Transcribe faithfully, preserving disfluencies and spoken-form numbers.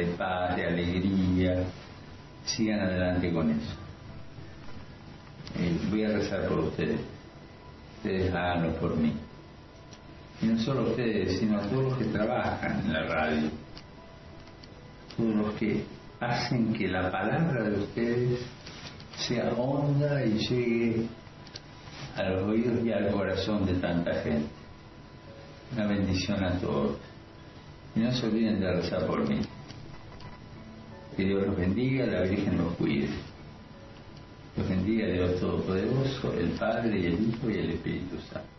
de paz, de alegría. Sigan adelante con eso. Eh, voy a rezar por ustedes. Ustedes háganlo por mí. Y no solo ustedes, sino todos los que trabajan en la radio. Todos los que hacen que la palabra de ustedes sea honda y llegue a los oídos y al corazón de tanta gente. Una bendición a todos. Y no se olviden de rezar por mí. Que Dios los bendiga, la Virgen los cuide. Los bendiga Dios Todopoderoso, el Padre, y el Hijo y el Espíritu Santo.